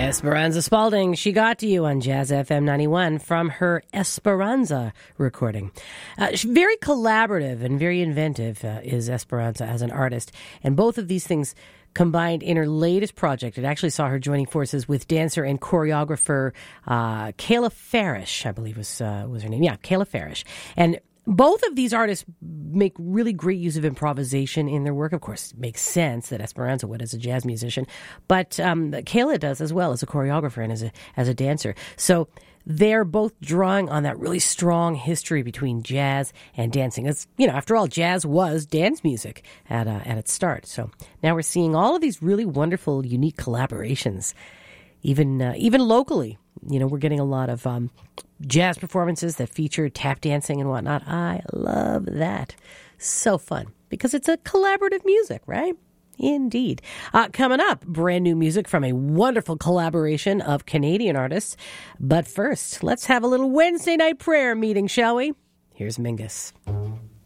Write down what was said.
Esperanza Spalding, she got to you on Jazz FM 91 from her Esperanza recording. Very collaborative and very inventive is Esperanza as an artist. And both of these things combined in her latest project. It actually saw her joining forces with dancer and choreographer Kayla Farish, I believe was her name. Yeah, Kayla Farish. And both of these artists make really great use of improvisation in their work. Of course, it makes sense that Esperanza would as a jazz musician, but Kayla does as well as a choreographer and as a dancer. So they're both drawing on that really strong history between jazz and dancing. It's, after all, jazz was dance music at its start. So now we're seeing all of these really wonderful, unique collaborations, even locally. We're getting a lot of jazz performances that feature tap dancing and whatnot. I love that. So fun because it's a collaborative music, right? Indeed. Coming up, brand new music from a wonderful collaboration of Canadian artists. But first, let's have a little Wednesday night prayer meeting, shall we? Here's Mingus.